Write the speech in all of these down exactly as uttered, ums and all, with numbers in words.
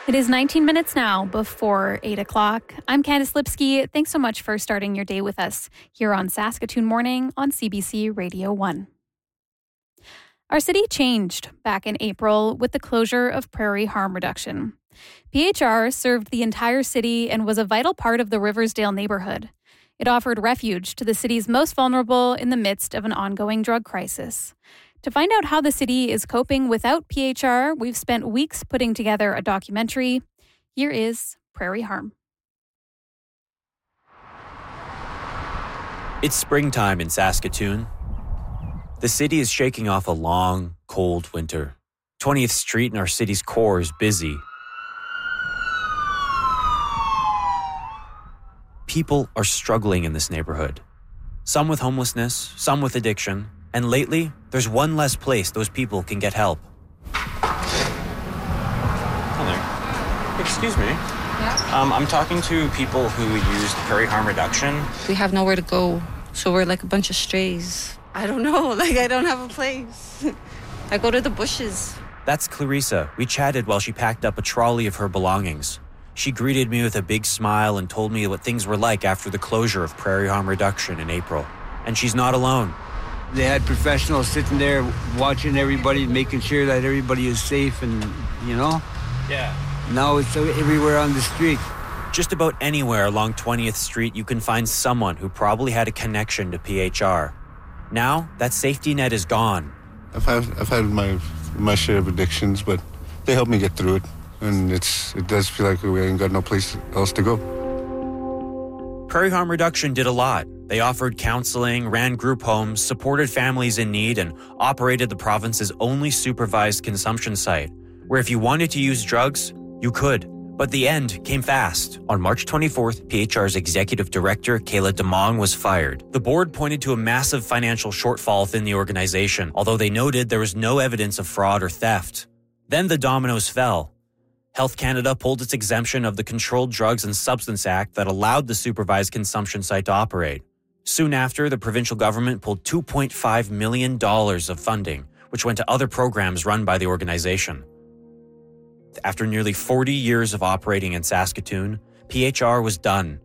It is nineteen minutes now before eight o'clock. I'm Candice Lipsky. Thanks so much for starting your day with us here on Saskatoon Morning on C B C Radio one. Our city changed back in April with the closure of Prairie Harm Reduction. P H R served the entire city and was a vital part of the Riversdale neighborhood. It offered refuge to the city's most vulnerable in the midst of an ongoing drug crisis. To find out how the city is coping without P H R, we've spent weeks putting together a documentary. Here is Prairie Harm. It's springtime in Saskatoon. The city is shaking off a long, cold winter. twentieth Street in our city's core is busy. People are struggling in this neighborhood. Some with homelessness, some with addiction. And lately, there's one less place those people can get help. Hello. Excuse me. Yeah. Um, I'm talking to people who use Prairie Harm Reduction. We have nowhere to go, so we're like a bunch of strays. I don't know, like I don't have a place. I go to the bushes. That's Clarissa. We chatted while she packed up a trolley of her belongings. She greeted me with a big smile and told me what things were like after the closure of Prairie Harm Reduction in April. And she's not alone. They had professionals sitting there watching everybody, making sure that everybody is safe and, you know? Yeah. Now it's everywhere on the street. Just about anywhere along twentieth Street, you can find someone who probably had a connection to P H R. Now, that safety net is gone. I've had, I've had my my share of addictions, but they help me get through it. And it's it does feel like we ain't got no place else to go. Prairie Harm Reduction did a lot. They offered counseling, ran group homes, supported families in need, and operated the province's only supervised consumption site, where if you wanted to use drugs, you could. But the end came fast. On March twenty-fourth, P H R's executive director, Kayla DeMong, was fired. The board pointed to a massive financial shortfall within the organization, although they noted there was no evidence of fraud or theft. Then the dominoes fell. Health Canada pulled its exemption of the Controlled Drugs and Substance Act that allowed the supervised consumption site to operate. Soon after, the provincial government pulled two point five million dollars of funding, which went to other programs run by the organization. After nearly forty years of operating in Saskatoon, P H R was done.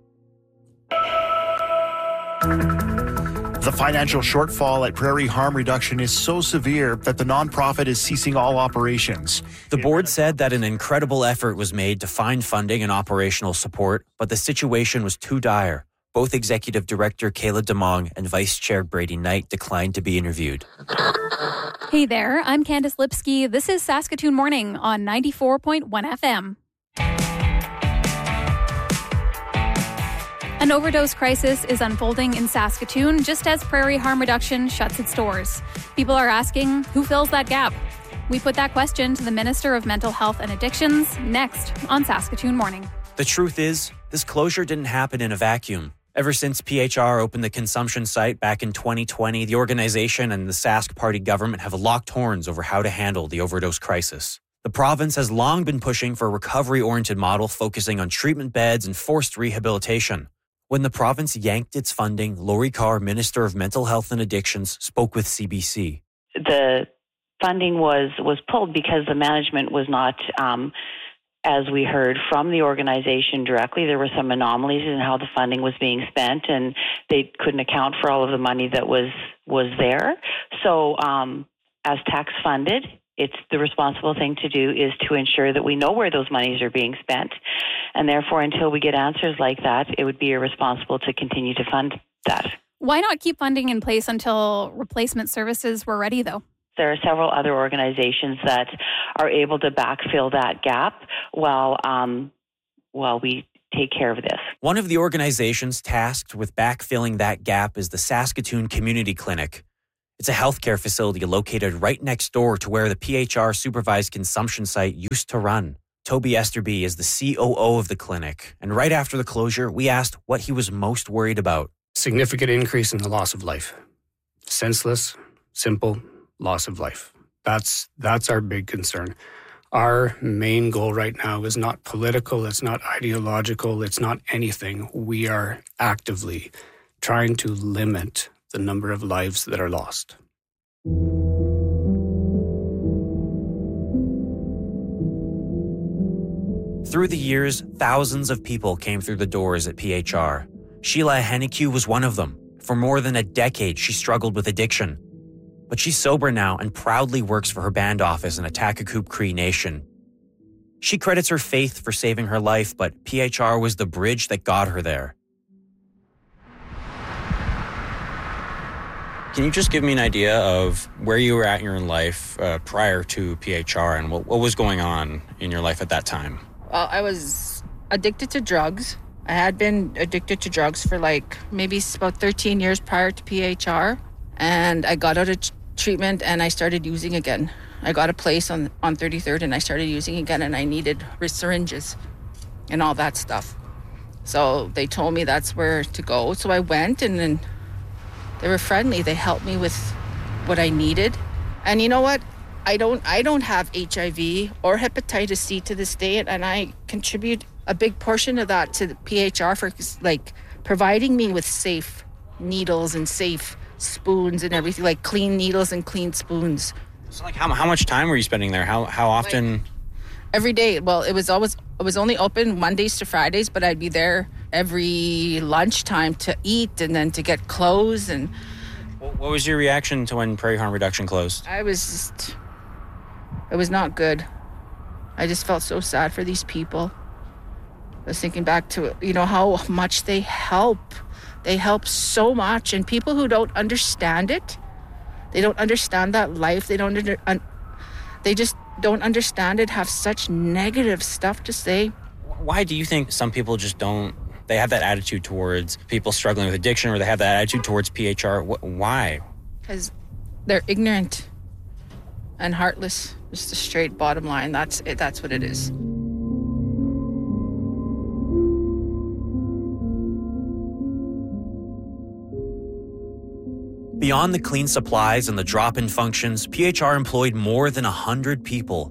The financial shortfall at Prairie Harm Reduction is so severe that the nonprofit is ceasing all operations. The board said that an incredible effort was made to find funding and operational support, but the situation was too dire. Both Executive Director Kayla DeMong and Vice Chair Brady Knight declined to be interviewed. Hey there, I'm Candice Lipsky. This is Saskatoon Morning on ninety-four point one F M. An overdose crisis is unfolding in Saskatoon just as Prairie Harm Reduction shuts its doors. People are asking, who fills that gap? We put that question to the Minister of Mental Health and Addictions next on Saskatoon Morning. The truth is, this closure didn't happen in a vacuum. Ever since P H R opened the consumption site back in twenty twenty, the organization and the Sask Party government have locked horns over how to handle the overdose crisis. The province has long been pushing for a recovery-oriented model focusing on treatment beds and forced rehabilitation. When the province yanked its funding, Lori Carr, Minister of Mental Health and Addictions, spoke with C B C. The funding was, was pulled because the management was not, um, as we heard from the organization directly, there were some anomalies in how the funding was being spent, and they couldn't account for all of the money that was, was there. So um, as tax funded, it's the responsible thing to do is to ensure that we know where those monies are being spent. And therefore, until we get answers like that, it would be irresponsible to continue to fund that. Why not keep funding in place until replacement services were ready, though? There are several other organizations that are able to backfill that gap while, um, while we take care of this. One of the organizations tasked with backfilling that gap is the Saskatoon Community Clinic. It's a healthcare facility located right next door to where the P H R supervised consumption site used to run. Toby Esterby is the C O O of the clinic, and right after the closure, we asked what he was most worried about. Significant increase in the loss of life. Senseless, simple loss of life. That's that's our big concern. Our main goal right now is not political, it's not ideological, it's not anything. We are actively trying to limit the number of lives that are lost. Through the years, thousands of people came through the doors at P H R. Sheila Hennique was one of them. For more than a decade, she struggled with addiction. But she's sober now and proudly works for her band office in Attackagoup Cree Nation. She credits her faith for saving her life, but P H R was the bridge that got her there. Can you just give me an idea of where you were at in your life uh, prior to P H R and what, what was going on in your life at that time? Well, I was addicted to drugs. I had been addicted to drugs for like maybe about thirteen years prior to P H R. And I got out of t- treatment and I started using again. I got a place on, on thirty-third and I started using again, and I needed syringes and all that stuff. So they told me that's where to go. So I went, and then they were friendly. They helped me with what I needed. And you know what? I don't I don't have H I V or hepatitis C to this day, and I contribute a big portion of that to the P H R for like providing me with safe needles and safe spoons and everything, like clean needles and clean spoons. So like how how much time were you spending there? How how often? Like, every day. Well, it was always it was only open Mondays to Fridays, but I'd be there every lunchtime to eat and then to get clothes. And what was your reaction to when Prairie Harm Reduction closed? I was just, it was not good. I just felt so sad for these people. I was thinking back to, you know, how much they help. They help so much, and people who don't understand it, they don't understand that life. They don't under, un, they just don't understand it, have such negative stuff to say. Why do you think some people just don't, they have that attitude towards people struggling with addiction, or they have that attitude towards P H R? Why? Because they're ignorant and heartless. Just a straight bottom line. That's it. That's what it is. Beyond the clean supplies and the drop-in functions, P H R employed more than one hundred people.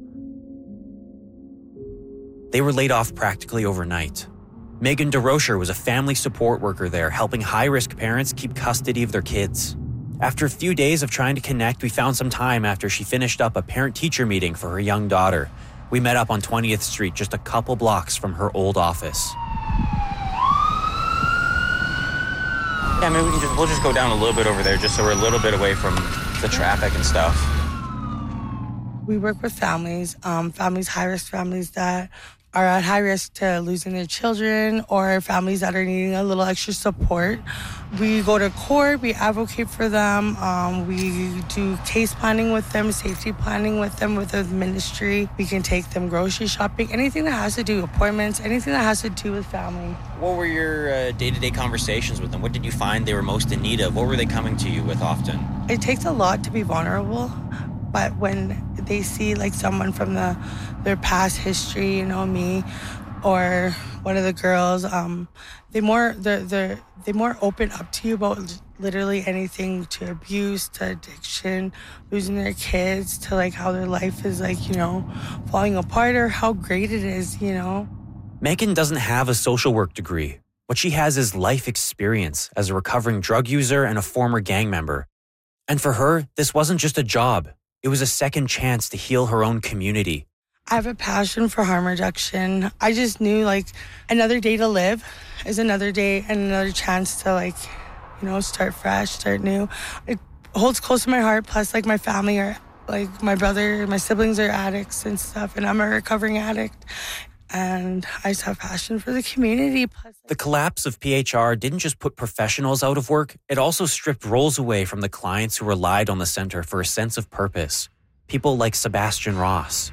They were laid off practically overnight. Megan DeRocher was a family support worker there, helping high-risk parents keep custody of their kids. After a few days of trying to connect, we found some time after she finished up a parent-teacher meeting for her young daughter. We met up on twentieth Street, just a couple blocks from her old office. Yeah, maybe we can just, we'll just go down a little bit over there just so we're a little bit away from the traffic and stuff. We work with families, um, families, high-risk families that are at high risk to losing their children, or families that are needing a little extra support. We go to court, we advocate for them, um, we do case planning with them, safety planning with them, with the ministry. We can take them grocery shopping, anything that has to do with appointments, anything that has to do with family. What were your uh, day-to-day conversations with them? What did you find they were most in need of? What were they coming to you with often? It takes a lot to be vulnerable, but when they see like someone from the their past history, you know, me or one of the girls, um, they more they're they're they more open up to you about literally anything, to abuse, to addiction, losing their kids, to like how their life is like, you know, falling apart, or how great it is, you know. Megan doesn't have a social work degree. What she has is life experience as a recovering drug user and a former gang member. And for her, this wasn't just a job. It was a second chance to heal her own community. I have a passion for harm reduction. I just knew like another day to live is another day and another chance to like, you know, start fresh, start new. It holds close to my heart. Plus like my family are like my brother, my siblings are addicts and stuff, and I'm a recovering addict. And I just have passion for the community. Plus, the collapse of P H R didn't just put professionals out of work, it also stripped roles away from the clients who relied on the center for a sense of purpose. People like Sebastian Ross.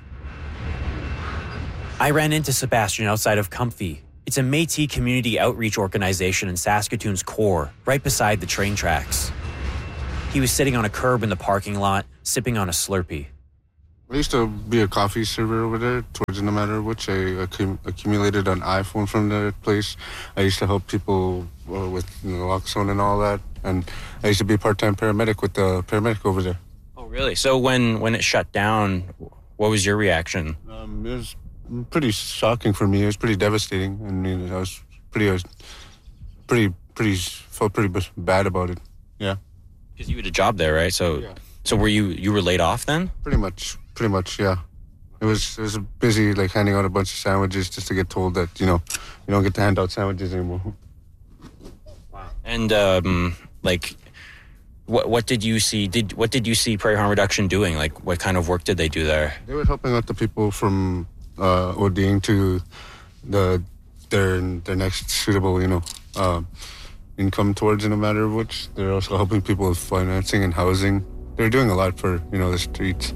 I ran into Sebastian outside of Comfy. It's a Métis community outreach organization in Saskatoon's core, right beside the train tracks. He was sitting on a curb in the parking lot, sipping on a Slurpee. I used to be a coffee server over there towards no matter which. I accum- accumulated an iPhone from the place. I used to help people uh, with naloxone and all that. And I used to be a part-time paramedic with the paramedic over there. Oh, really? So when, when it shut down, what was your reaction? Um, it was pretty shocking for me. It was pretty devastating. I mean, I was pretty, I was pretty, pretty, felt pretty bad about it. Yeah. Because you had a job there, right? So, yeah. So were you, you were laid off then? Pretty much. Pretty much, yeah. It was it was busy, like handing out a bunch of sandwiches just to get told that, you know, you don't get to hand out sandwiches anymore. Wow. And um, like, what what did you see? Did what did you see Prairie Harm Reduction doing? Like, what kind of work did they do there? They were helping out the people from uh, ODing to the their their next suitable, you know, uh, income towards, in a matter of which. They're also helping people with financing and housing. They're doing a lot for, you know, the streets.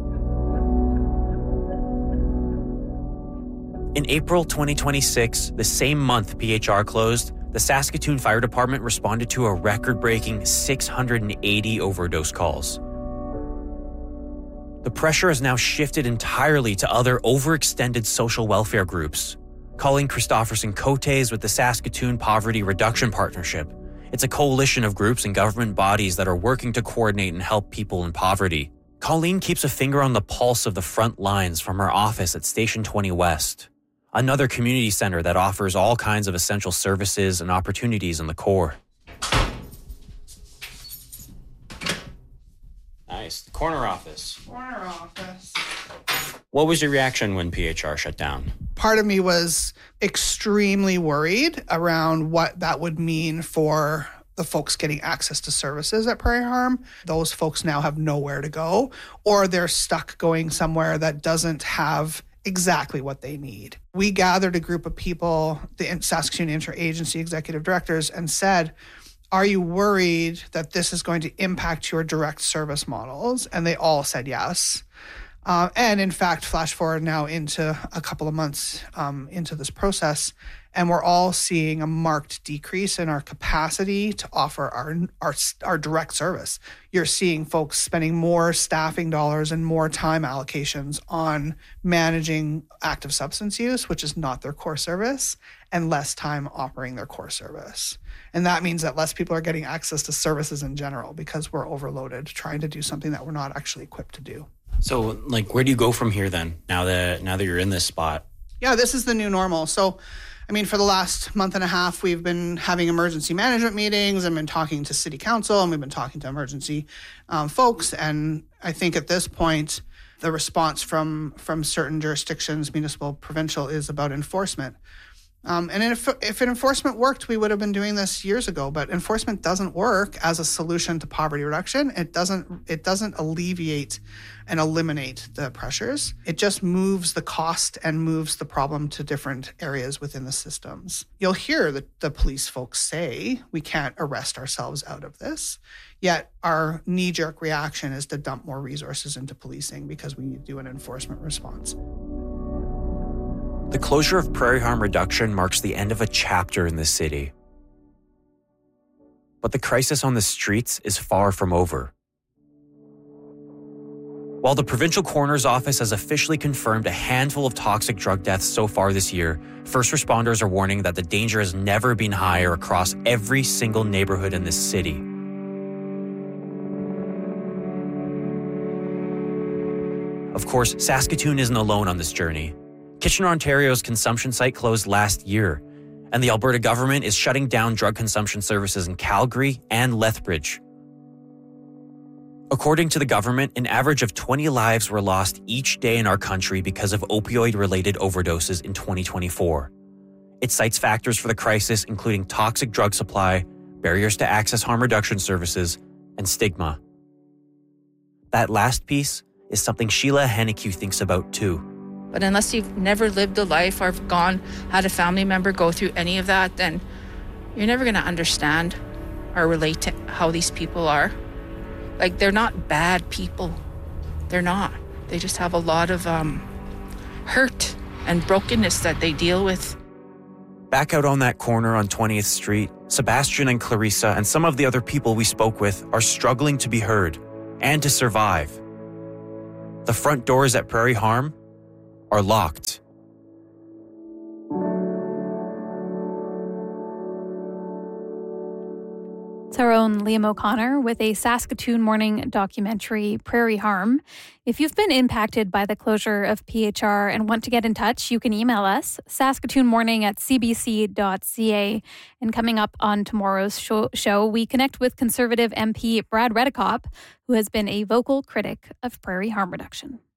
In April twenty twenty-six, the same month P H R closed, the Saskatoon Fire Department responded to a record-breaking six hundred eighty overdose calls. The pressure has now shifted entirely to other overextended social welfare groups. Colleen Christopherson Cotes with the Saskatoon Poverty Reduction Partnership. It's a coalition of groups and government bodies that are working to coordinate and help people in poverty. Colleen keeps a finger on the pulse of the front lines from her office at Station twenty West, another community center that offers all kinds of essential services and opportunities in the core. Nice. The corner office. Corner office. What was your reaction when P H R shut down? Part of me was extremely worried around what that would mean for the folks getting access to services at Prairie Harm. Those folks now have nowhere to go, or they're stuck going somewhere that doesn't have exactly what they need. We gathered a group of people, the Saskatoon Interagency Executive Directors, and said, are you worried that this is going to impact your direct service models? And they all said yes. Uh, and in fact, flash forward now into a couple of months um, into this process, and we're all seeing a marked decrease in our capacity to offer our, our our direct service. You're seeing folks spending more staffing dollars and more time allocations on managing active substance use, which is not their core service, and less time operating their core service. And that means that less people are getting access to services in general because we're overloaded trying to do something that we're not actually equipped to do. So, like, where do you go from here then, now that now that you're in this spot? Yeah, this is the new normal. So, I mean, for the last month and a half, we've been having emergency management meetings and been talking to city council, and we've been talking to emergency um, folks. And I think at this point, the response from from certain jurisdictions, municipal, provincial, is about enforcement. Um, and if if enforcement worked, we would have been doing this years ago. But enforcement doesn't work as a solution to poverty reduction. It doesn't it doesn't alleviate and eliminate the pressures. It just moves the cost and moves the problem to different areas within the systems. You'll hear the, the police folks say, we can't arrest ourselves out of this. Yet our knee-jerk reaction is to dump more resources into policing because we need to do an enforcement response. The closure of Prairie Harm Reduction marks the end of a chapter in the city. But the crisis on the streets is far from over. While the Provincial Coroner's Office has officially confirmed a handful of toxic drug deaths so far this year, first responders are warning that the danger has never been higher across every single neighborhood in this city. Of course, Saskatoon isn't alone on this journey. Kitchener, Ontario's consumption site closed last year, and the Alberta government is shutting down drug consumption services in Calgary and Lethbridge. According to the government, an average of twenty lives were lost each day in our country because of opioid-related overdoses in twenty twenty-four. It cites factors for the crisis, including toxic drug supply, barriers to access harm reduction services, and stigma. That last piece is something Sheila Hennique thinks about too. But unless you've never lived a life or have gone, had a family member go through any of that, then you're never going to understand or relate to how these people are. Like, they're not bad people. They're not. They just have a lot of um, hurt and brokenness that they deal with. Back out on that corner on twentieth Street, Sebastian and Clarissa and some of the other people we spoke with are struggling to be heard and to survive. The front doors at Prairie Harm are locked. It's our own Liam O'Connor with a Saskatoon Morning documentary, Prairie Harm. If you've been impacted by the closure of P H R and want to get in touch, you can email us, saskatoonmorning at c b c dot c a. And coming up on tomorrow's show, show, we connect with Conservative M P Brad Redekop, who has been a vocal critic of Prairie Harm Reduction.